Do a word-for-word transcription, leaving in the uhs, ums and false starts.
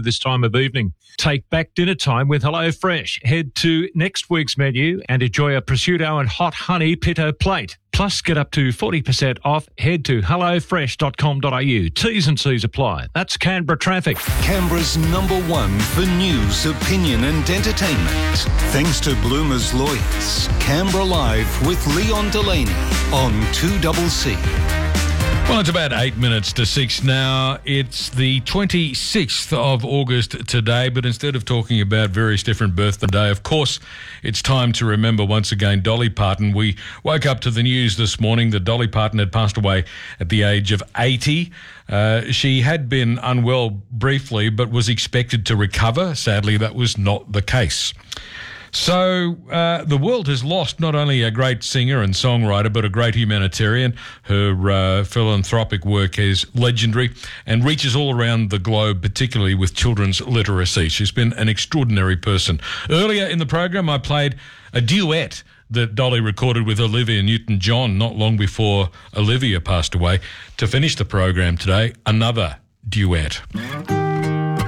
this time of evening. Take back dinner time with HelloFresh. Head to next week's menu and enjoy a prosciutto and hot honey pitto plate. Plus, get up to forty percent off. Head to hello fresh dot com dot a u. T's and C's apply. That's Canberra Traffic. Canberra's number one for news, opinion and entertainment. Thanks to Bloomer's Lawyers. Canberra Live with Leon Delaney on two C C. Well, it's about eight minutes to six now. It's the twenty-sixth of August today, but instead of talking about various different birthday, of course, it's time to remember once again Dolly Parton. We woke up to the news this morning that Dolly Parton had passed away at the age of eighty. Uh, she had been unwell briefly, but was expected to recover. Sadly, that was not the case. So uh, the world has lost not only a great singer and songwriter, but a great humanitarian. Her uh, philanthropic work is legendary and reaches all around the globe, particularly with children's literacy. She's been an extraordinary person. Earlier in the program, I played a duet that Dolly recorded with Olivia Newton-John not long before Olivia passed away. To finish the program today, another duet.